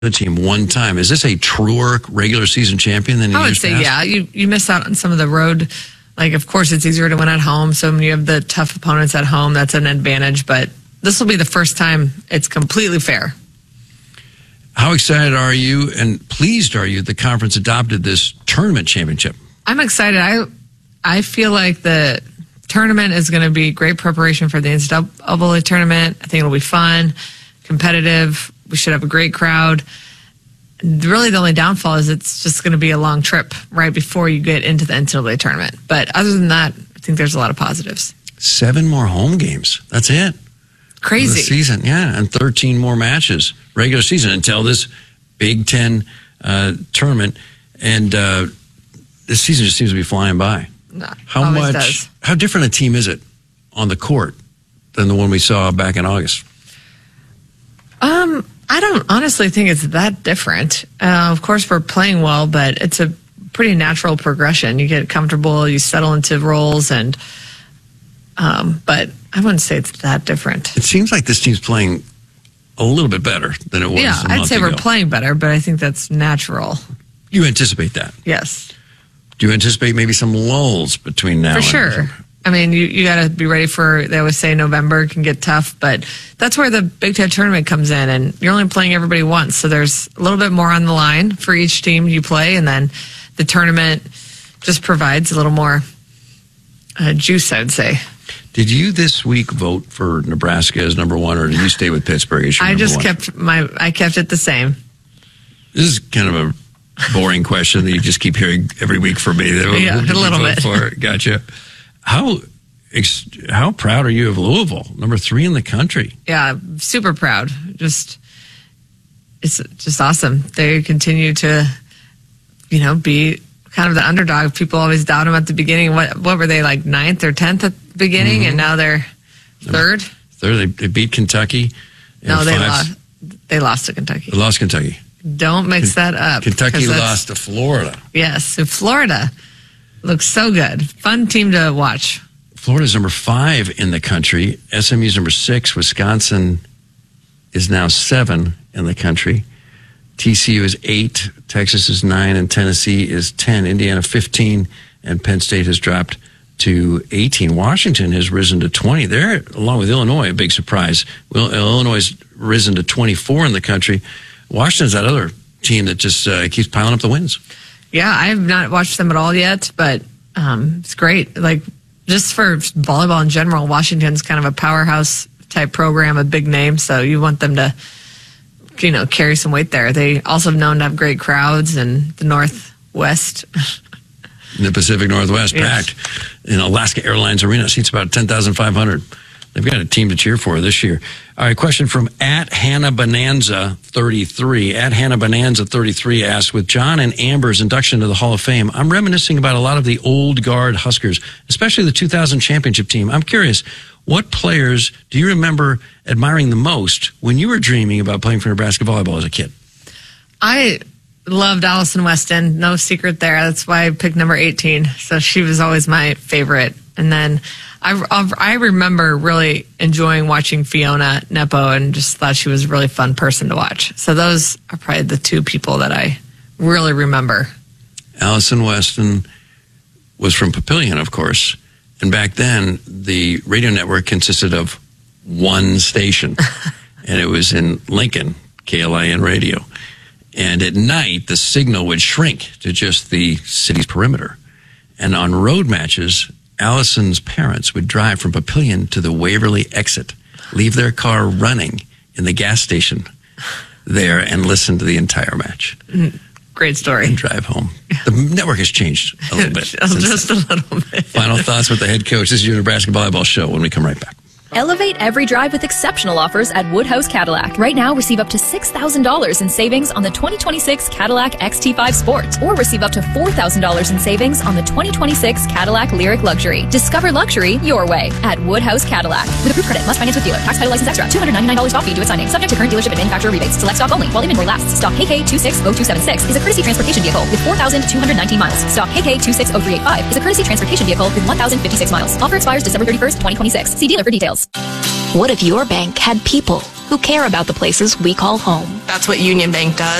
the team one time. Is this a truer regular season champion than I would say, yeah. You miss out on some of the road. Like, of course, it's easier to win at home. So when you have the tough opponents at home, that's an advantage. But this will be the first time it's completely fair. How excited are you and pleased are you the conference adopted this tournament championship? I'm excited. I feel like the tournament is going to be great preparation for the NCAA tournament. I think it'll be fun, competitive. We should have a great crowd. Really, the only downfall is it's just going to be a long trip right before you get into the NCAA tournament. But other than that, I think there's a lot of positives. 7 more home games. That's it. Crazy. The season, yeah, and 13 more matches, regular season, until this Big Ten tournament. And this season just seems to be flying by. No, How different a team is it on the court than the one we saw back in August? I don't honestly think it's that different. Of course, we're playing well, but it's a pretty natural progression. You get comfortable, you settle into roles, and but I wouldn't say it's that different. It seems like this team's playing a little bit better than it was. Yeah, I'd say we're playing better, but I think that's natural. You anticipate that? Yes. Do you anticipate maybe some lulls between now and sure. I mean, you got to be ready for, they always say November can get tough, but that's where the Big Ten tournament comes in, and you're only playing everybody once, so there's a little bit more on the line for each team you play, and then the tournament just provides a little more juice, I would say. Did you this week vote for Nebraska as number 1, or did you stay with Pittsburgh as your I number just 1? I kept it the same. This is kind of a boring question that you just keep hearing every week from me. Yeah, a little bit. Gotcha. How proud are you of Louisville, number 3 in the country? Yeah, super proud. It's just awesome. They continue to, be kind of the underdog. People always doubt them at the beginning. What were they, like 9th or 10th at the beginning, and now they're 3rd? Third. They beat Kentucky. No, they lost. They lost to Kentucky. They lost Kentucky. Don't mix that up. Kentucky lost to Florida. Yes, so Florida looks so good. Fun team to watch. Florida's number 5 in the country. SMU's number 6. Wisconsin is now 7 in the country. TCU is 8. Texas is 9. And Tennessee is 10. Indiana 15. And Penn State has dropped to 18. Washington has risen to 20. They're, along with Illinois, a big surprise. Well, Illinois has risen to 24 in the country. Washington's that other team that just keeps piling up the wins. Yeah, I have not watched them at all yet, but it's great. Like, just for volleyball in general, Washington's kind of a powerhouse type program, a big name, so you want them to, carry some weight there. They also have known to have great crowds in the Northwest. In the Pacific Northwest, yes. Packed. In Alaska Airlines Arena, seats about 10,500. They've got a team to cheer for this year. All right, question from @HannahBonanza33. @HannahBonanza33 asks, with John and Amber's induction to the Hall of Fame, I'm reminiscing about a lot of the old guard Huskers, especially the 2000 championship team. I'm curious, what players do you remember admiring the most when you were dreaming about playing for Nebraska volleyball as a kid? I loved Allison Weston. No secret there. That's why I picked number 18. So she was always my favorite. And then I remember really enjoying watching Fiona Nepo and just thought she was a really fun person to watch. So those are probably the 2 people that I really remember. Allison Weston was from Papillion, of course. And back then, the radio network consisted of one station. And it was in Lincoln, KLIN Radio. And at night, the signal would shrink to just the city's perimeter. And on road matches, Allison's parents would drive from Papillion to the Waverly exit, leave their car running in the gas station there, and listen to the entire match. Great story. And drive home. The network has changed a little bit. Just a little bit. Final thoughts with the head coach. This is your Nebraska Volleyball Show when we come right back. Elevate every drive with exceptional offers at Woodhouse Cadillac. Right now, receive up to $6,000 in savings on the 2026 Cadillac XT5 Sport, or receive up to $4,000 in savings on the 2026 Cadillac Lyric Luxury. Discover luxury your way at Woodhouse Cadillac. With approved credit, must finance with dealer. Tax, title, license extra. $299 stock fee due at signing. Subject to current dealership and manufacturer rebates. Select stock only while inventory lasts. Stock KK260276 is a courtesy transportation vehicle with 4,219 miles. Stock KK260385 is a courtesy transportation vehicle with 1,056 miles. Offer expires December 31st, 2026. See dealer for details. What if your bank had people who care about the places we call home? That's what Union Bank does.